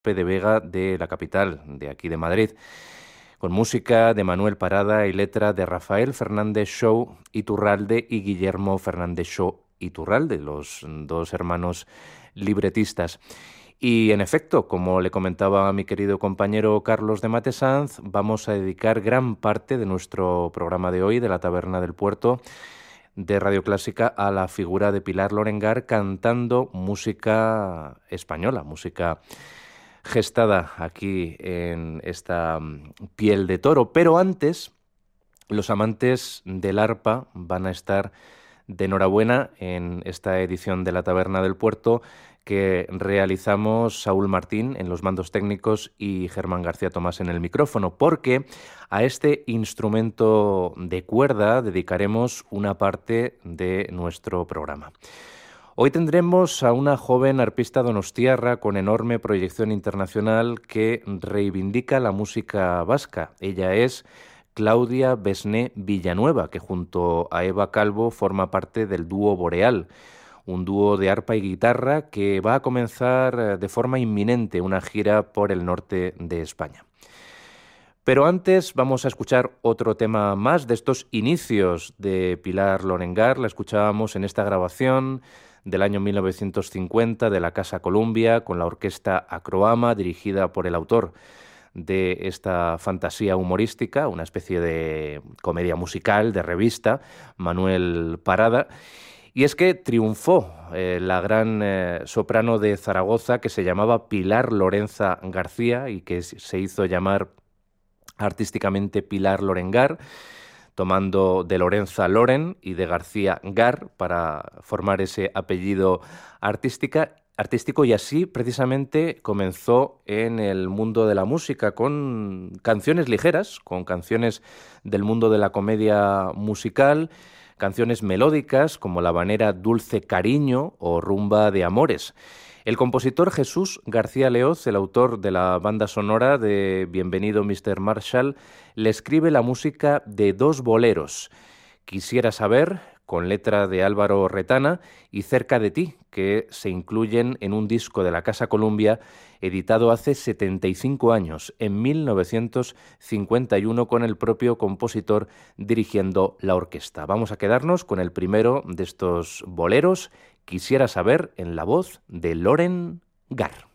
de Vega de la capital, de aquí de Madrid, con música de Manuel Parada y letra de Rafael Fernández Shaw Iturralde y Guillermo Fernández Shaw Iturralde, los dos hermanos libretistas. Y en efecto, como le comentaba a mi querido compañero Carlos de Matesanz, vamos a dedicar gran parte de nuestro programa de hoy, de la Taberna del Puerto, de Radio Clásica, a la figura de Pilar Lorengar cantando música española, música gestada aquí en esta piel de toro. Pero antes, los amantes del arpa van a estar de enhorabuena en esta edición de la Taberna del Puerto que realizamos Saúl Martín en los mandos técnicos y Germán García Tomás en el micrófono, porque a este instrumento de cuerda dedicaremos una parte de nuestro programa. Hoy tendremos a una joven arpista donostiarra con enorme proyección internacional que reivindica la música vasca. Ella es Claudia Besné Villanueva, que junto a Eva Calvo forma parte del dúo Boreal, un dúo de arpa y guitarra que va a comenzar de forma inminente una gira por el norte de España. Pero antes vamos a escuchar otro tema más de estos inicios de Pilar Lorengar. La escuchábamos en esta grabación del año 1950 de la Casa Columbia con la orquesta Acroama, dirigida por el autor de esta fantasía humorística, una especie de comedia musical, de revista, Manuel Parada. Y es que triunfó la gran soprano de Zaragoza que se llamaba Pilar Lorenza García y que se hizo llamar artísticamente Pilar Lorengar, tomando de Lorenza Loren y de García Gar para formar ese apellido artístico, y así precisamente comenzó en el mundo de la música con canciones ligeras, con canciones del mundo de la comedia musical, canciones melódicas como la habanera Dulce Cariño o Rumba de Amores. El compositor Jesús García Leoz, el autor de la banda sonora de Bienvenido Mr. Marshall, le escribe la música de dos boleros, Quisiera saber, con letra de Álvaro Retana, y Cerca de ti, que se incluyen en un disco de la Casa Columbia editado hace 75 años, en 1951, con el propio compositor dirigiendo la orquesta. Vamos a quedarnos con el primero de estos boleros, Quisiera saber, en la voz de Loren Gar.